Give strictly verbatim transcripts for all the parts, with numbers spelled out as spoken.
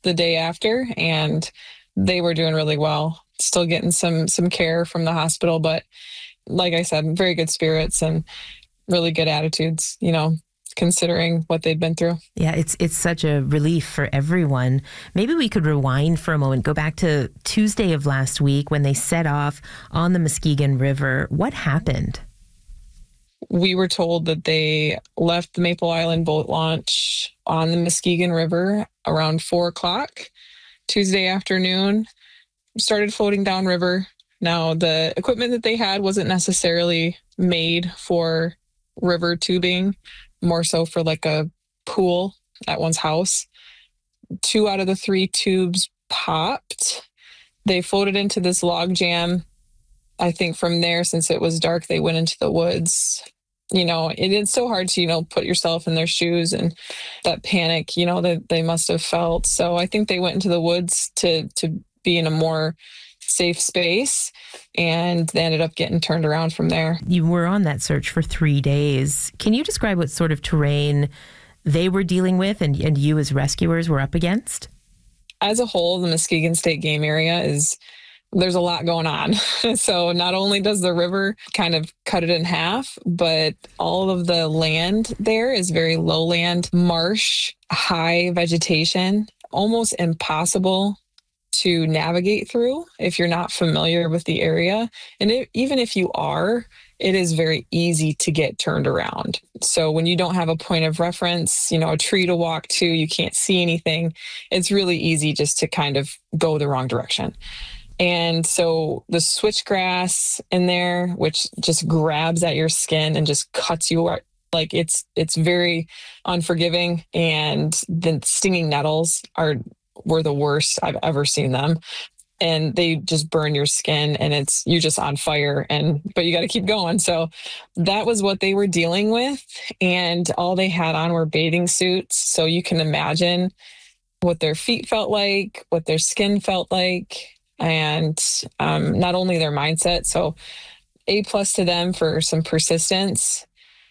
the day after, and they were doing really well. Still getting some some care from the hospital, but like I said, very good spirits and really good attitudes, you know, considering what they'd been through. Yeah, it's it's such a relief for everyone. Maybe we could rewind for a moment, go back to Tuesday of last week when they set off on the Muskegon River. What happened? We were told that they left the Maple Island boat launch on the Muskegon River around four o'clock Tuesday afternoon, started floating downriver. Now, the equipment that they had wasn't necessarily made for river tubing, more so for like a pool at one's house. Two out of the three tubes popped. They floated into this log jam. I think from there, since it was dark, they went into the woods. You know, it is so hard to, you know, put yourself in their shoes and that panic, you know, that they must have felt. So I think they went into the woods to to be in a more safe space, and they ended up getting turned around from there. You were on that search for three days. Can you describe what sort of terrain they were dealing with and, and you as rescuers were up against? As a whole, the Muskegon State Game Area is, there's a lot going on. So not only does the river kind of cut it in half, but all of the land there is very lowland, marsh, high vegetation, almost impossible to navigate through if you're not familiar with the area. And it, even if you are, it is very easy to get turned around. So when you don't have a point of reference, you know, a tree to walk to, you can't see anything, it's really easy just to kind of go the wrong direction. And so the switchgrass in there, which just grabs at your skin and just cuts you, like it's it's very unforgiving. And the stinging nettles are were the worst I've ever seen them. And they just burn your skin and it's, you're just on fire, and, but you got to keep going. So that was what they were dealing with. And all they had on were bathing suits. So you can imagine what their feet felt like, what their skin felt like, and um, not only their mindset. So A plus to them for some persistence,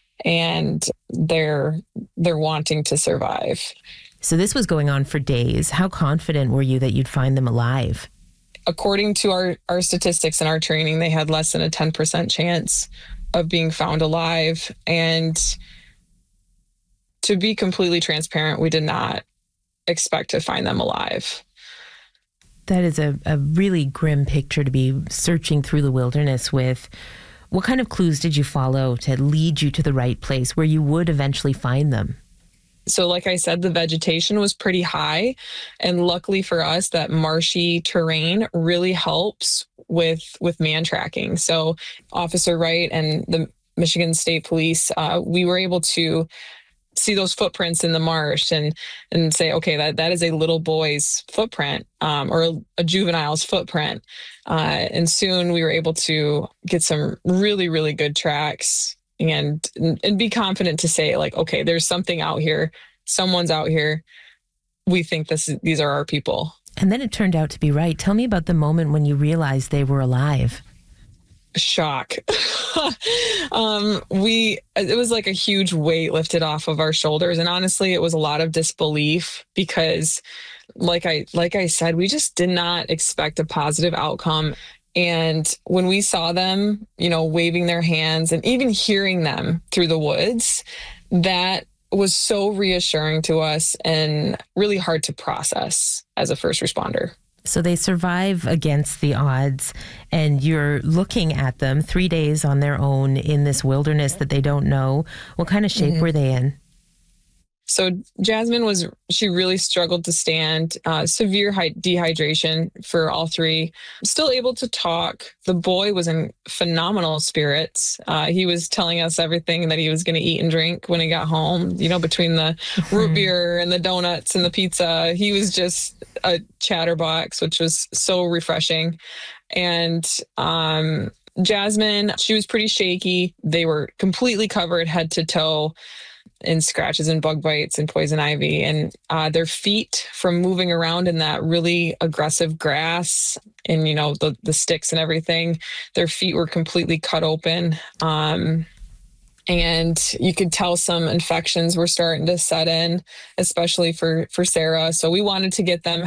and they're, they're wanting to survive. So this was going on for days. How confident were you that you'd find them alive? According to our, our statistics and our training, they had less than a ten percent chance of being found alive. And to be completely transparent, we did not expect to find them alive. That is a, a really grim picture to be searching through the wilderness with. What kind of clues did you follow to lead you to the right place where you would eventually find them? So like I said, the vegetation was pretty high, and luckily for us, that marshy terrain really helps with with man tracking. So Officer Wright and the Michigan State Police, uh, we were able to see those footprints in the marsh and and say, okay, that, that is a little boy's footprint, um, or a, a juvenile's footprint. Uh, and soon we were able to get some really, really good tracks. And and be confident to say, like, okay, there's something out here. Someone's out here. We think this is, these are our people. And then it turned out to be right. Tell me about the moment when you realized they were alive. Shock. um, we, it was like a huge weight lifted off of our shoulders. And honestly, it was a lot of disbelief because like I, like I said, we just did not expect a positive outcome. And when we saw them, you know, waving their hands and even hearing them through the woods, that was so reassuring to us and really hard to process as a first responder. So they survive against the odds, and you're looking at them three days on their own in this wilderness that they don't know. What kind of shape mm-hmm. were they in? So Jasmine was, she really struggled to stand, uh, severe hy- dehydration for all three, still able to talk. The boy was in phenomenal spirits. Uh, he was telling us everything that he was going to eat and drink when he got home, you know, between the root beer and the donuts and the pizza. He was just a chatterbox, which was so refreshing. And, um, Jasmine, she was pretty shaky. They were completely covered head to toe in scratches and bug bites and poison ivy, and uh, their feet from moving around in that really aggressive grass and, you know, the, the sticks and everything, their feet were completely cut open. Um, and you could tell some infections were starting to set in, especially for, for Sarah. So we wanted to get them